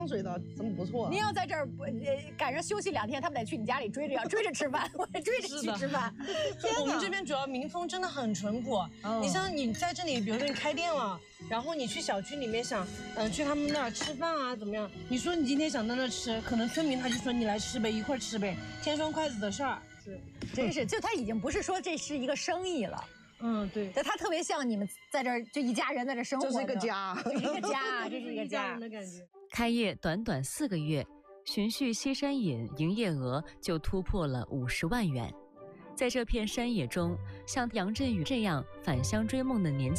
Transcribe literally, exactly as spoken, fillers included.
水的，真不错。 您要在这儿呃赶上休息两天，他们得去你家里追着要追着吃饭，我追着去吃饭。 我们这边主要民风真的很淳朴。哦、你像你在这里，比如说你开店了，然后你去小区里面想，嗯、呃，去他们那儿吃饭啊，怎么样？你说你今天想在那儿吃，可能村民他就说你来吃呗，一块吃呗，添双筷子的事儿。 是，真是，就他已经不是说这是一个生意了。 嗯，对， 他特别像你们在这儿就一家人在这生活， 这是一个家， 这是一个家，这是一个家的感觉。 开业短短四个月，寻序西山饮营业额就突破了五十万元。在这片山野中，像杨振宇这样返乡追梦的年轻